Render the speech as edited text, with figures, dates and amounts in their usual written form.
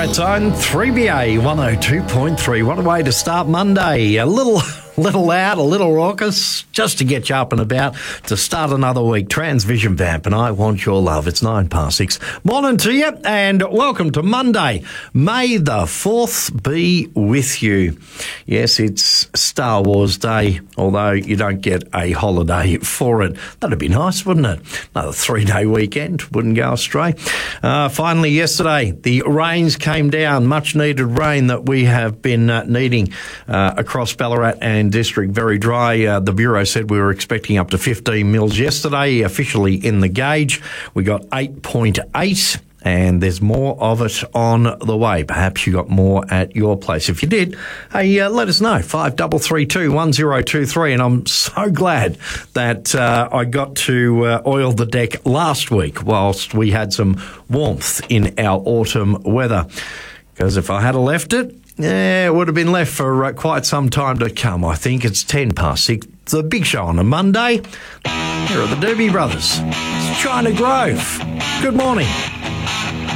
Ballarat Zone 3BA 102.3. What a way to start Monday. A little loud, a little raucous, just to get you up and about to start another week. Transvision Vamp and I Want Your Love. It's 6:09. Morning to you and welcome to Monday. May the 4th be with you. Yes, it's Star Wars Day, although you don't get a holiday for it. That'd be nice, wouldn't it? Another 3-day weekend, wouldn't go astray. Finally, yesterday, the rains came down, much needed rain that we have been needing across Ballarat and district. Very dry. The Bureau said we were expecting up to 15 mils yesterday, officially in the gauge. We got 8.8. And there's more of it on the way. Perhaps you got more at your place. If you did, hey, let us know. 5332 1023. And I'm so glad that I got to oil the deck last week whilst we had some warmth in our autumn weather. Because if I had left it, it would have been left for quite some time to come. I think it's 6:10. It's the big show on a Monday. Here are the Doobie Brothers. It's China Grove. Good morning.